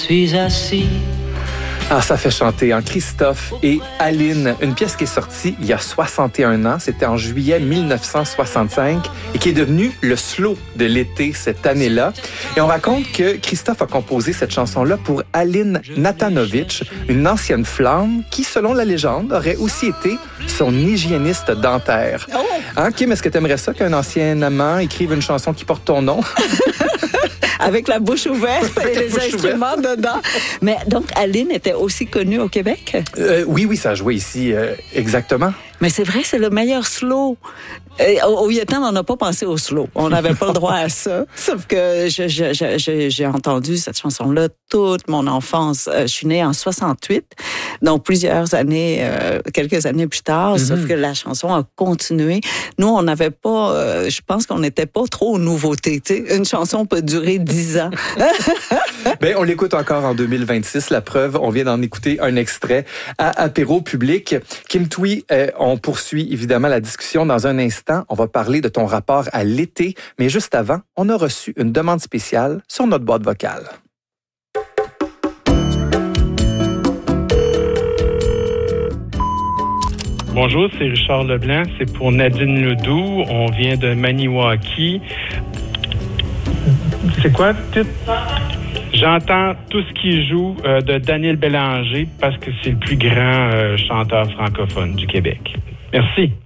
suis assis. Ah, ça fait chanter Christophe et Aline, une pièce qui est sortie il y a 61 ans, c'était en juillet 1965 et qui est devenue le slow de l'été cette année-là. Et on raconte que Christophe a composé cette chanson-là pour Aline Nathanovich, une ancienne flamme qui, selon la légende, aurait aussi été son hygiéniste dentaire. Oh! Hein, Kim, est-ce que tu aimerais ça qu'un ancien amant écrive une chanson qui porte ton nom? Avec la bouche ouverte et les instruments dedans. Mais donc, Aline était aussi connue au Québec? Oui, ça a joué ici, exactement. Mais c'est vrai, c'est le meilleur slow. Au Vietnam, on n'a pas pensé au slow. On n'avait pas le droit à ça. Sauf que j'ai entendu cette chanson-là toute mon enfance. Je suis née en 68, donc plusieurs années, quelques années plus tard. Sauf que la chanson a continué. Nous, on n'avait pas, je pense qu'on n'était pas trop aux nouveautés. T'sais. Une chanson peut durer 10 ans. Ben, on l'écoute encore en 2026. La preuve, on vient d'en écouter un extrait à Apéro Public. Kim Thuy, on poursuit évidemment la discussion dans un instant. On va parler de ton rapport à l'été. Mais juste avant, on a reçu une demande spéciale sur notre boîte vocale. Bonjour, c'est Richard Leblanc. C'est pour Nadine Ledoux. On vient de Maniwaki. C'est quoi le titre? J'entends tout ce qui joue de Daniel Bélanger parce que c'est le plus grand chanteur francophone du Québec. Merci.